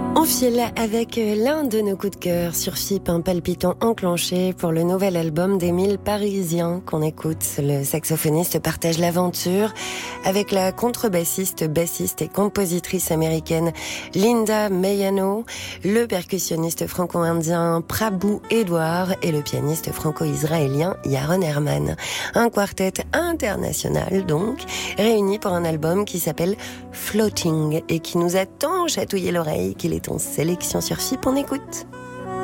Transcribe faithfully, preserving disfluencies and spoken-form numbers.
On file avec l'un de nos coups de cœur sur F I P, un palpitant enclenché pour le nouvel album d'Émile Parisien qu'on écoute. Le saxophoniste partage l'aventure avec la contrebassiste, bassiste et compositrice américaine Linda Mayano, le percussionniste franco-indien Prabhu Edouard et le pianiste franco-israélien Yaron Herman. Un quartet international donc, réuni pour un album qui s'appelle Floating et qui nous a tant chatouillé l'oreille qu'il est en sélection sur F I P. On écoute.